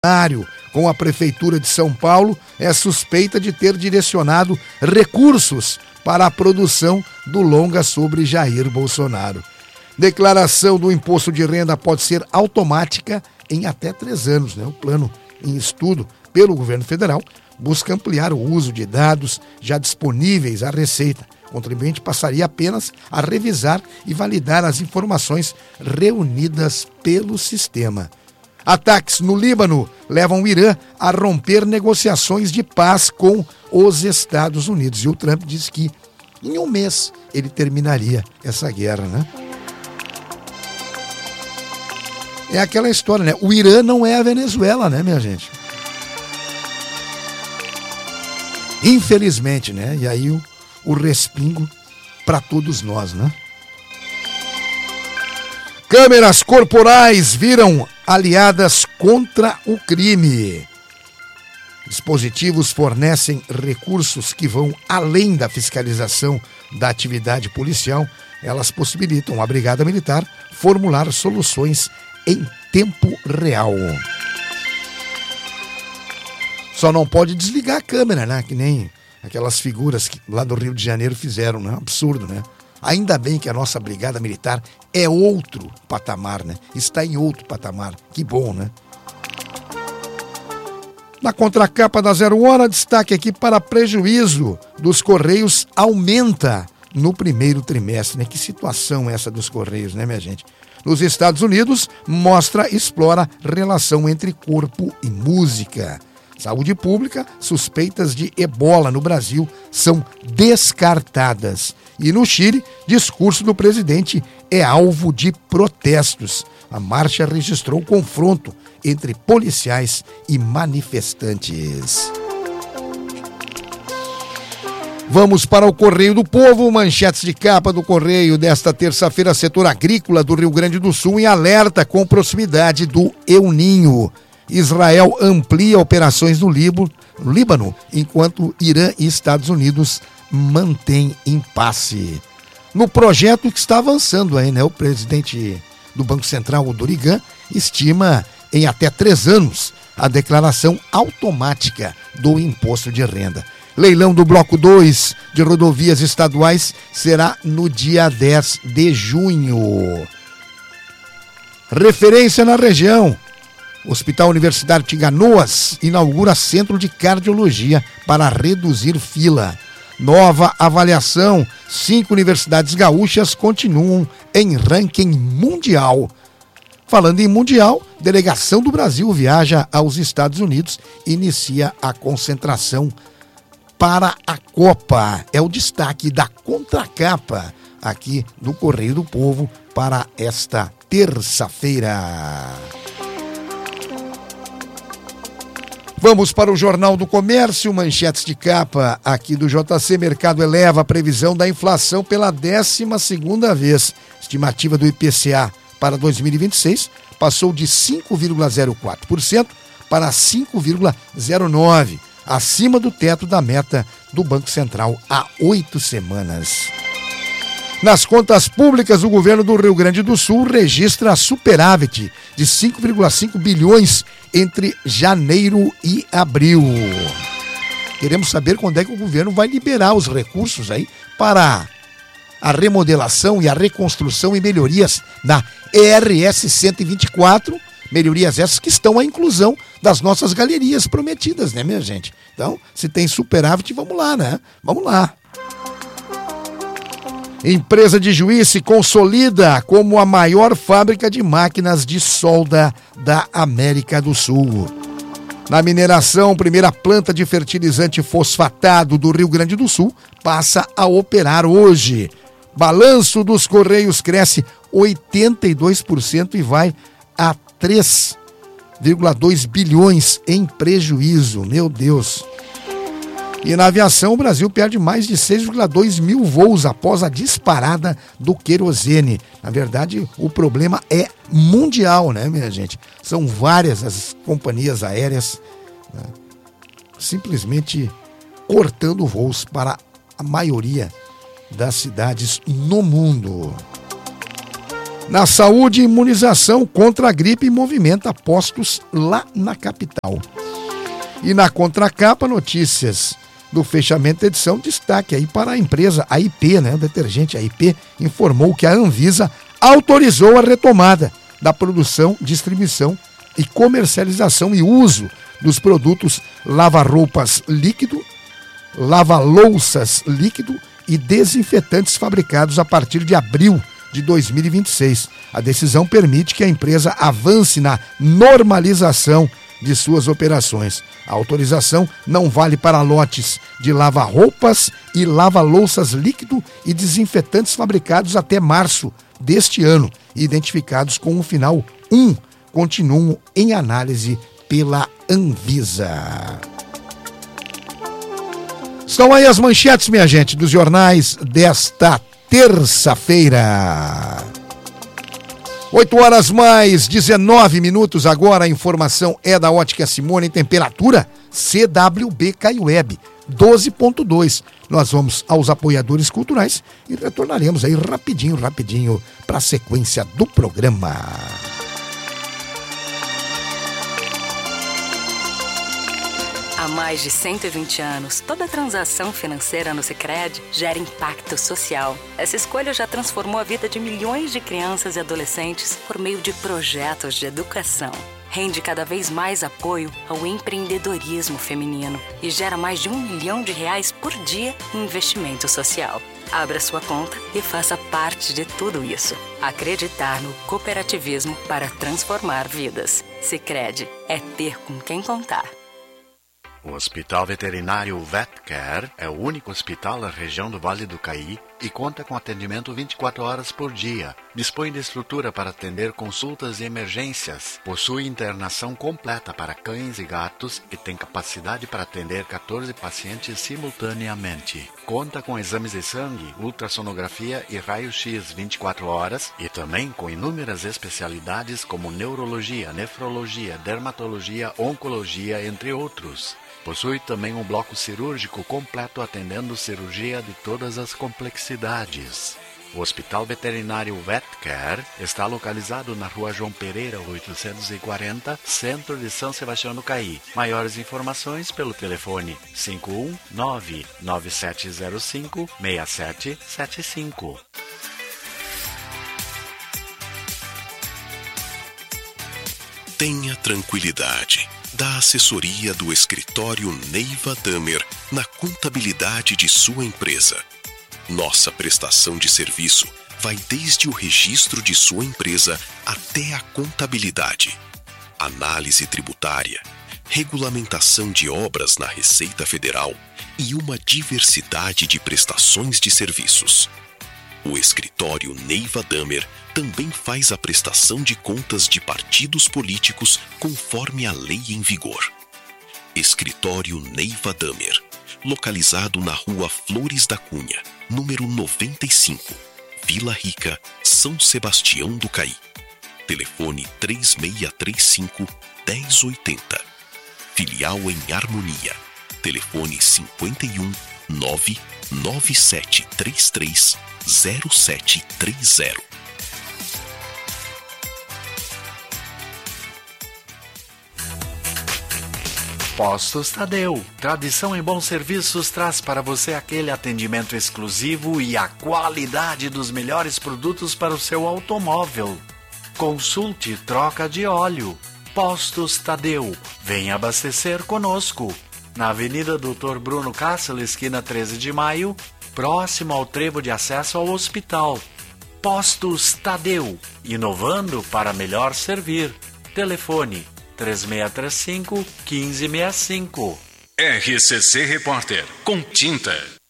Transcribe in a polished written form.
com a Prefeitura de São Paulo é suspeita de ter direcionado recursos para a produção do longa sobre Jair Bolsonaro. Declaração do imposto de renda pode ser automática em até 3 anos. O plano em estudo pelo governo federal busca ampliar o uso de dados já disponíveis à Receita. O contribuinte passaria apenas a revisar e validar as informações reunidas pelo sistema. Ataques no Líbano levam o Irã a romper negociações de paz com os Estados Unidos. E o Trump disse que em 1 mês ele terminaria essa guerra, É aquela história, O Irã não é a Venezuela, minha gente? Infelizmente, E aí o respingo para todos nós, Câmeras corporais viram aliadas contra o crime. Dispositivos fornecem recursos que vão além da fiscalização da atividade policial. Elas possibilitam à Brigada Militar formular soluções em tempo real. Só não pode desligar a câmera, que nem aquelas figuras que lá do Rio de Janeiro fizeram, Absurdo, Ainda bem que a nossa Brigada Militar é outro patamar, Está em outro patamar. Que bom, Na contracapa da 0 Hora, destaque aqui para prejuízo dos Correios aumenta no primeiro trimestre. Que situação essa dos Correios, minha gente? Nos Estados Unidos, mostra explora relação entre corpo e música. Saúde pública, suspeitas de ebola no Brasil são descartadas. E no Chile, discurso do presidente é alvo de protestos. A marcha registrou confronto entre policiais e manifestantes. Vamos para o Correio do Povo, manchetes de capa do Correio desta terça-feira. Setor agrícola do Rio Grande do Sul em alerta com proximidade do El Ninho. Israel amplia operações no Líbano, enquanto Irã e Estados Unidos mantêm impasse. No projeto que está avançando aí, o presidente do Banco Central, o Dorigan, estima em até 3 anos a declaração automática do imposto de renda. Leilão do Bloco 2 de rodovias estaduais será no dia 10 de junho. Referência na região. Hospital Universitário de Canoas inaugura centro de cardiologia para reduzir fila. Nova avaliação. 5 universidades gaúchas continuam em ranking mundial. Falando em mundial, delegação do Brasil viaja aos Estados Unidos e inicia a concentração para a Copa. É o destaque da contracapa aqui do Correio do Povo para esta terça-feira. Vamos para o Jornal do Comércio, manchetes de capa aqui do JC. Mercado eleva a previsão da inflação pela 12ª vez. Estimativa do IPCA para 2026 passou de 5,04% para 5,09%, acima do teto da meta do Banco Central há 8 semanas. Nas contas públicas, o governo do Rio Grande do Sul registra superávit de 5,5 bilhões entre janeiro e abril. Queremos saber quando é que o governo vai liberar os recursos aí para a remodelação e a reconstrução e melhorias da ERS 124, melhorias essas que estão à inclusão das nossas galerias prometidas, minha gente? Então, se tem superávit, vamos lá, Vamos lá. Empresa de Juiz se consolida como a maior fábrica de máquinas de solda da América do Sul. Na mineração, primeira planta de fertilizante fosfatado do Rio Grande do Sul passa a operar hoje. Balanço dos Correios cresce 82% e vai a 3,2 bilhões em prejuízo. Meu Deus! E na aviação, o Brasil perde mais de 6,2 mil voos após a disparada do querosene. Na verdade, o problema é mundial, minha gente? São várias as companhias aéreas simplesmente cortando voos para a maioria das cidades no mundo. Na saúde, imunização contra a gripe movimenta postos lá na capital. E na contracapa, notícias do fechamento da edição, destaque aí para a empresa AIP, o detergente AIP, informou que a Anvisa autorizou a retomada da produção, distribuição e comercialização e uso dos produtos lava-roupas líquido, lava-louças líquido e desinfetantes fabricados a partir de abril de 2026. A decisão permite que a empresa avance na normalização de suas operações. A autorização não vale para lotes de lava-roupas e lava-louças líquido e desinfetantes fabricados até março deste ano, identificados com o final 1, continuam em análise pela Anvisa. Estão aí as manchetes, minha gente, dos jornais desta terça-feira. 8h mais 19 agora, a informação é da Ótica Simone, temperatura CWB Caiueb 12.2. Nós vamos aos apoiadores culturais e retornaremos aí rapidinho para a sequência do programa. Há mais de 120 anos, toda transação financeira no Sicredi gera impacto social. Essa escolha já transformou a vida de milhões de crianças e adolescentes por meio de projetos de educação. Rende cada vez mais apoio ao empreendedorismo feminino e gera mais de R$1 milhão por dia em investimento social. Abra sua conta e faça parte de tudo isso. Acreditar no cooperativismo para transformar vidas. Sicredi é ter com quem contar. O Hospital Veterinário VetCare é o único hospital da região do Vale do Caí e conta com atendimento 24 horas por dia. Dispõe de estrutura para atender consultas e emergências. Possui internação completa para cães e gatos e tem capacidade para atender 14 pacientes simultaneamente. Conta com exames de sangue, ultrassonografia e raio-x 24 horas e também com inúmeras especialidades como neurologia, nefrologia, dermatologia, oncologia, entre outros. Possui também um bloco cirúrgico completo atendendo cirurgia de todas as complexidades. O Hospital Veterinário VetCare está localizado na Rua João Pereira, 840, centro de São Sebastião do Caí. Maiores informações pelo telefone 519-9705-6775. Tenha tranquilidade. Da assessoria do escritório Neiva Damer na contabilidade de sua empresa. Nossa prestação de serviço vai desde o registro de sua empresa até a contabilidade, análise tributária, regulamentação de obras na Receita Federal e uma diversidade de prestações de serviços. O escritório Neiva Damer também faz a prestação de contas de partidos políticos conforme a lei em vigor. Escritório Neiva Damer, localizado na Rua Flores da Cunha, número 95, Vila Rica, São Sebastião do Caí. Telefone 3635-1080. Filial em Harmonia. Telefone 51 99733 0730. Postos Tadeu. Tradição em bons serviços traz para você aquele atendimento exclusivo e a qualidade dos melhores produtos para o seu automóvel. Consulte troca de óleo. Postos Tadeu. Venha abastecer conosco. Na Avenida Dr. Bruno Cássio, esquina 13 de maio, próximo ao trevo de acesso ao hospital. Postos Tadeu. Inovando para melhor servir. Telefone 3635-1565. RCC Repórter, com tinta.